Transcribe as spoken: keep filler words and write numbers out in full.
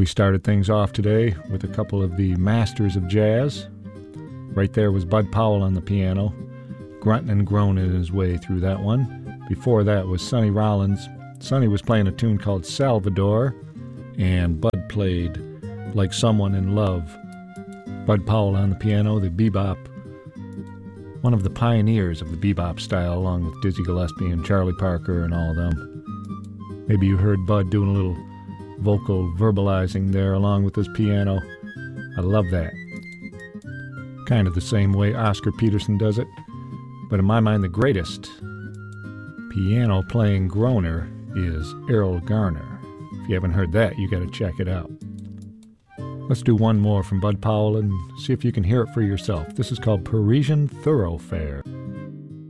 We started things off today with a couple of the masters of jazz. Right there was Bud Powell on the piano, grunting and groaning his way through that one. Before that was Sonny Rollins. Sonny was playing a tune called Salvador, and Bud played Like Someone in Love. Bud Powell on the piano, the bebop, one of the pioneers of the bebop style, along with Dizzy Gillespie and Charlie Parker and all of them. Maybe you heard Bud doing a little vocal verbalizing there along with his piano. I love that. Kind of the same way Oscar Peterson does it, but in my mind the greatest piano playing groaner is Errol Garner. If you haven't heard that, you got to check it out. Let's do one more from Bud Powell and see if you can hear it for yourself. This is called Parisian Thoroughfare.